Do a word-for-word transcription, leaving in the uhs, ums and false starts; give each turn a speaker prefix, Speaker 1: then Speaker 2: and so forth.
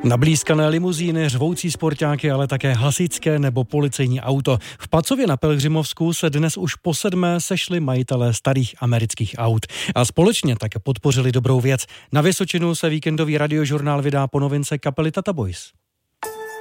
Speaker 1: Nablízkané limuzíny, řvoucí sportáky, ale také hasičské nebo policejní auto. V Pacově na Pelhřimovsku se dnes už po sedmé sešli majitelé starých amerických aut a společně také podpořili dobrou věc. Na Vysočinu se víkendový radiožurnál vydá po novince kapely Tata Boys.